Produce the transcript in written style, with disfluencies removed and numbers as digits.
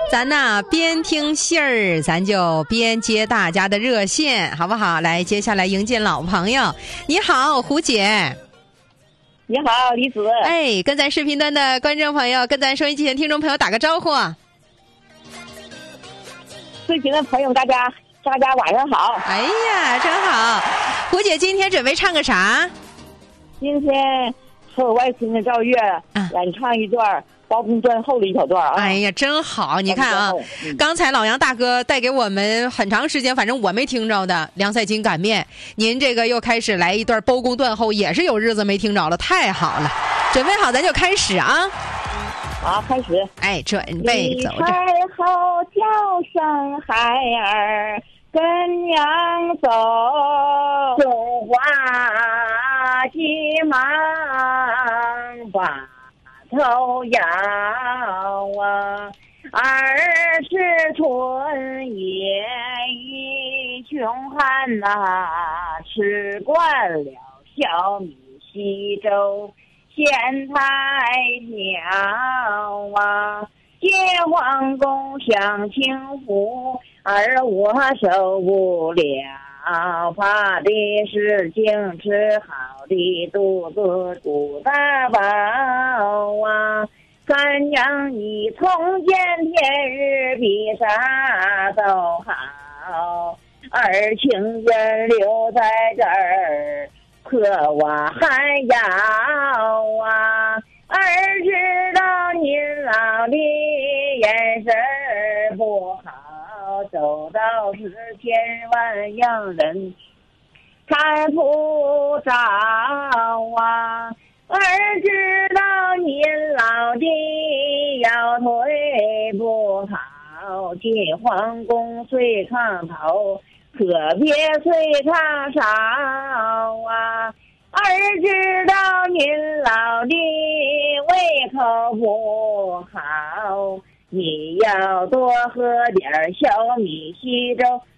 咱呐边听信儿，咱就边接大家的热线，好不好？来，接下来迎接老朋友。你好，胡姐。 你好，李子。 哎，跟咱视频端的观众朋友，跟咱收音机前听众朋友打个招呼。 视频的朋友，大家晚上好。 哎呀，真好。胡姐今天准备唱个啥？ 今天和我外孙子赵月演唱一段包公断后的一小段啊。 哎呀，真好！你看啊，刚才老杨大哥带给我们很长时间，反正我没听着的凉菜金擀面，您这个又开始来一段包公断后，也是有日子没听着了，太好了！准备好，咱就开始啊！ 好，开始。 哎，准备走着。 太后叫声孩儿跟娘走，中华急忙把头摇啊，二十春也一穷汉呐，吃惯了小米稀粥，县太娘啊，接皇宫享清福，而我受不了，怕的是净吃好的肚子鼓大饱啊！干娘你从见天日比啥都好，二情人留在这儿可我还要啊！儿知道您老的眼神不好，走到是千万让人看不着啊！儿知道您老的腰腿不好，进皇宫睡炕头，可别睡炕上啊！儿知道您老的胃口不好，你要多喝点小米稀粥，